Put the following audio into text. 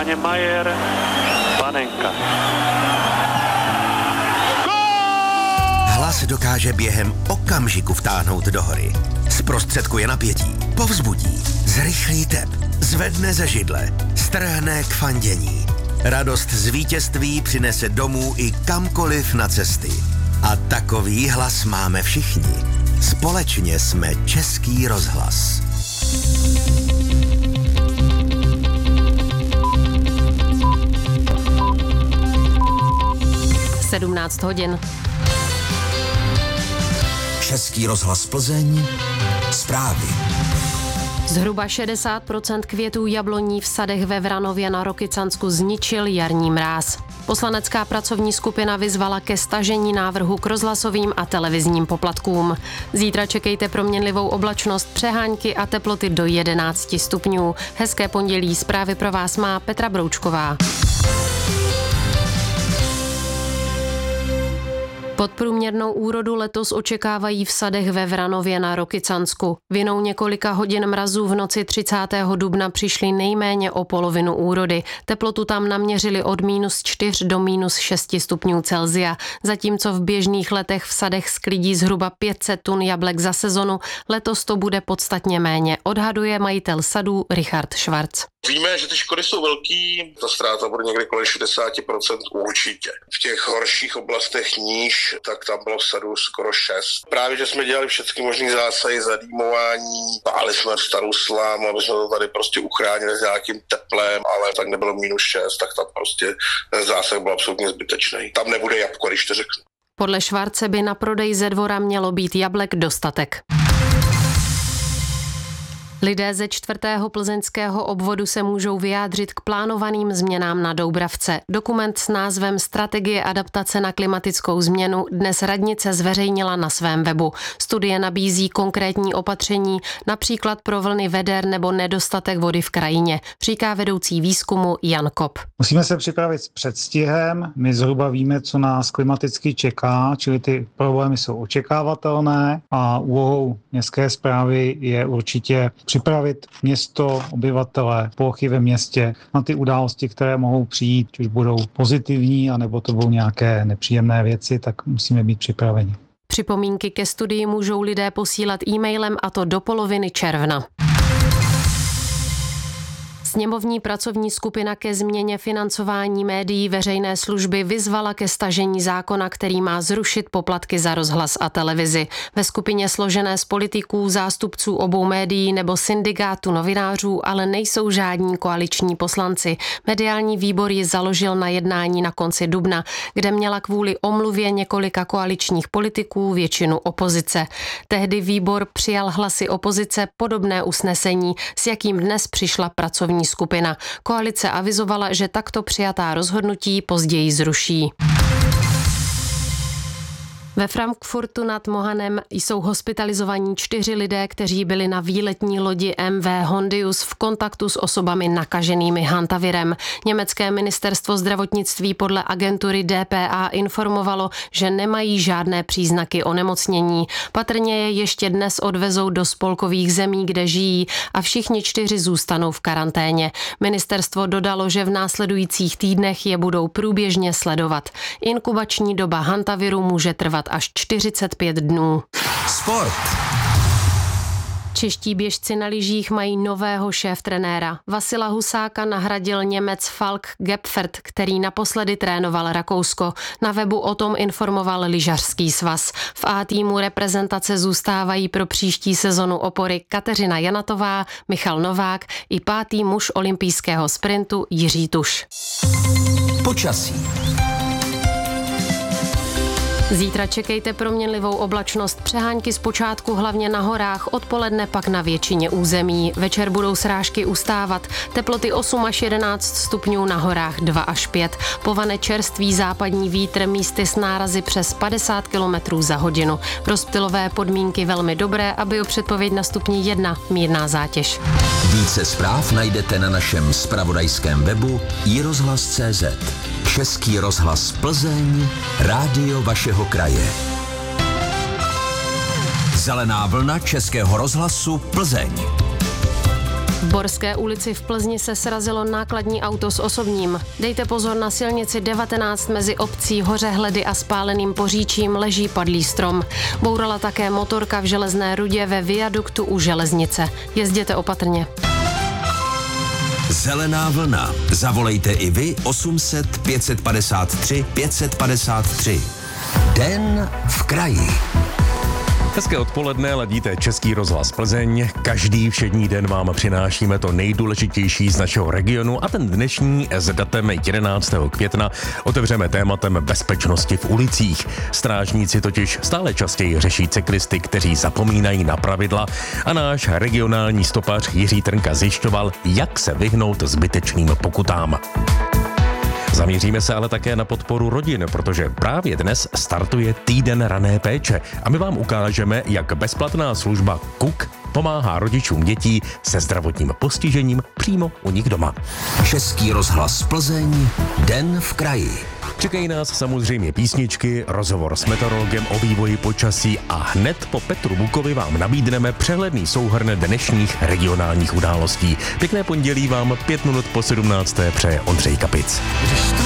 bráně Majer, Panenka. Hlas dokáže během okamžiku vtáhnout do hory. Zprostředkuje napětí, povzbudí, zrychlí tep, zvedne ze židle, strhne k fandění. Radost z vítězství přinese domů i kamkoliv na cesty. A takový hlas máme všichni. Společně jsme Český rozhlas. 17 hodin. Český rozhlas Plzeň, zprávy. Zhruba 60% květů jabloní v sadech ve Vranově na Rokycansku zničil jarní mráz. Poslanecká pracovní skupina vyzvala ke stažení návrhu k rozhlasovým a televizním poplatkům. Zítra čekejte proměnlivou oblačnost, přehánky a teploty do 11 stupňů. Hezké pondělí, zprávy pro vás má Petra Broučková. Podprůměrnou úrodu letos očekávají v sadech ve Vranově na Rokycansku. Vinou několika hodin mrazů v noci 30. dubna přišli nejméně o polovinu úrody. Teplotu tam naměřili od -4 do -6 stupňů Celsia. Zatímco v běžných letech v sadech sklidí zhruba 500 tun jablek za sezonu, letos to bude podstatně méně, odhaduje majitel sadů Richard Schwarz. Víme, že ty škody jsou velký, ta ztráta bude někde kolem 60% určitě. V těch horších oblastech níž, tak tam bylo v sadu skoro 6. Právě, že jsme dělali všechny možný zásahy, zadýmování, páli jsme starou slámu, aby jsme to tady prostě uchránili s nějakým teplem, ale tak nebylo -6, tak tam prostě ten zásah byl absolutně zbytečný. Tam nebude jabko, když to řeknu. Podle Švarce by na prodej ze dvora mělo být jablek dostatek. Lidé ze 4. plzeňského obvodu se můžou vyjádřit k plánovaným změnám na Doubravce. Dokument s názvem Strategie adaptace na klimatickou změnu dnes radnice zveřejnila na svém webu. Studie nabízí konkrétní opatření, například pro vlny veder nebo nedostatek vody v krajině, říká vedoucí výzkumu Jan Kop. Musíme se připravit s předstihem, my zhruba víme, co nás klimaticky čeká, čili ty problémy jsou očekávatelné a úlohou městské správy je určitě připravit město, obyvatele, plochy ve městě na ty události, které mohou přijít, či už budou pozitivní, anebo to budou nějaké nepříjemné věci, tak musíme být připraveni. Připomínky ke studii můžou lidé posílat e-mailem, a to do poloviny června. Sněmovní pracovní skupina ke změně financování médií veřejné služby vyzvala ke stažení zákona, který má zrušit poplatky za rozhlas a televizi. Ve skupině složené z politiků, zástupců obou médií nebo syndikátu novinářů ale nejsou žádní koaliční poslanci. Mediální výbor ji založil na jednání na konci dubna, kde měla kvůli omluvě několika koaličních politiků většinu opozice. Tehdy výbor přijal hlasy opozice podobné usnesení, s jakým dnes přišla pracovní skupina. Koalice avizovala, že takto přijatá rozhodnutí později zruší. Ve Frankfurtu nad Mohanem jsou hospitalizovaní 4 lidé, kteří byli na výletní lodi MV Hondius v kontaktu s osobami nakaženými hantavirem. Německé ministerstvo zdravotnictví podle agentury DPA informovalo, že nemají žádné příznaky onemocnění. Patrně je ještě dnes odvezou do spolkových zemí, kde žijí, a všichni 4 zůstanou v karanténě. Ministerstvo dodalo, že v následujících týdnech je budou průběžně sledovat. Inkubační doba hantaviru může trvat až 45 dnů. Sport. Čeští běžci na lyžích mají nového šéftrenéra. Vasila Husáka nahradil Němec Falk Gebfert, který naposledy trénoval Rakousko. Na webu o tom informoval lyžařský svaz. V A týmu reprezentace zůstávají pro příští sezonu opory Kateřina Janatová, Michal Novák i 5. muž olympijského sprintu Jiří Tuš. Počasí. Zítra čekejte proměnlivou oblačnost, přehánky zpočátku hlavně na horách, odpoledne pak na většině území. Večer budou srážky ustávat, teploty 8 až 11 stupňů, na horách 2 až 5. Povane čerstvý západní vítr, místy s nárazy přes 50 km za hodinu. Rozptylové podmínky velmi dobré, aby o předpověď na stupni 1 mírná zátěž. Více zpráv najdete na našem zpravodajském webu iRozhlas.cz. Český rozhlas Plzeň, rádio vašeho kraje. Zelená vlna Českého rozhlasu Plzeň. V Borské ulici v Plzni se srazilo nákladní auto s osobním. Dejte pozor, na silnici 19 mezi obcí Hořehledy a Spáleným Poříčím leží padlý strom. Bourala také motorka v Železné Rudě ve viaduktu u železnice. Jezděte opatrně. Zelená vlna. Zavolejte i vy 800 553 553. Den v kraji. Hezké odpoledne, ladíte Český rozhlas Plzeň. Každý všední den vám přinášíme to nejdůležitější z našeho regionu a ten dnešní s datem 11. května otevřeme tématem bezpečnosti v ulicích. Strážníci totiž stále častěji řeší cyklisty, kteří zapomínají na pravidla a náš regionální stopař Jiří Trnka zjišťoval, jak se vyhnout zbytečným pokutám. Zamíříme se ale také na podporu rodin, protože právě dnes startuje týden rané péče a my vám ukážeme, jak bezplatná služba KUK pomáhá rodičům dětí se zdravotním postižením přímo u nich doma. Český rozhlas Plzeň, Den v kraji. Čekají nás samozřejmě písničky, rozhovor s meteorologem o vývoji počasí a hned po Petru Bukovi vám nabídneme přehledný souhrn dnešních regionálních událostí. Pěkné pondělí vám 5 minut po 17. přeje Ondřej Kapic.